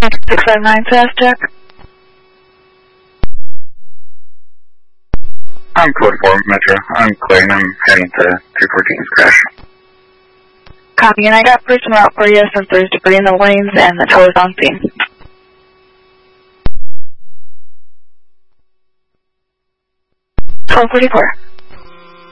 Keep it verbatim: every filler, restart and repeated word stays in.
six five nine, fast check. I'm code four, Metro. I'm Clay, and I'm heading to two fourteen's crash. Copy, and I got person route for you since there's debris in the lanes and the tow is on scene. twelve forty-four.